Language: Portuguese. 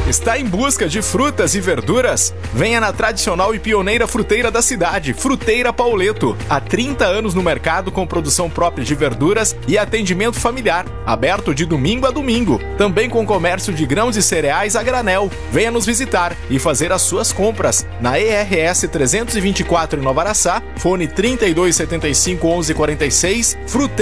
Está em busca de frutas e verduras? Venha na tradicional e pioneira fruteira da cidade, Fruteira Pauleto. Há 30 anos no mercado com produção própria de verduras e atendimento familiar. Aberto de domingo a domingo. Também com comércio de grãos e cereais a granel. Venha nos visitar e fazer as suas compras. Na ERS 324 em Nova Araçá, fone 3275 1146, Fruteira